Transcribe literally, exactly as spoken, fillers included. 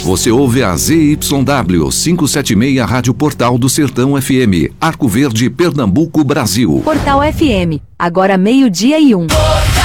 Você ouve a Z Y W quinhentos e setenta e seis Rádio Portal do Sertão F M, Arco Verde, Pernambuco, Brasil. Portal F M, agora meio-dia e um.